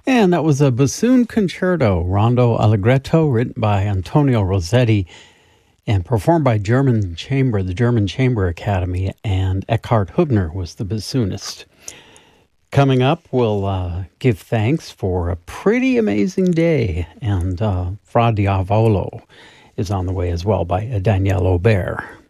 And that was a bassoon concerto, Rondo Allegretto, written by Antonio Rossetti and performed by the German Chamber Academy, and Eckhard Hubner was the bassoonist. Coming up, we'll give thanks for a pretty amazing day, and Fra Diavolo is on the way as well by Danielle Aubert.